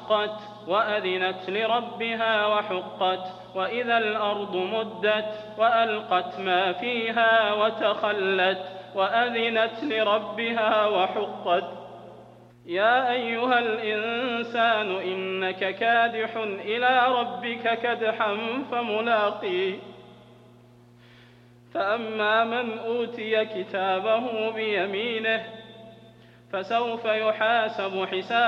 وانشقت وأذنت لربها وحقت وإذا الأرض مدت وألقت ما فيها وتخلت وأذنت لربها وحقت يا أيها الإنسان إنك كادح إلى ربك كدحا فملاقيه فأما من أوتي كتابه بيمينه فسوف يحاسب حسابا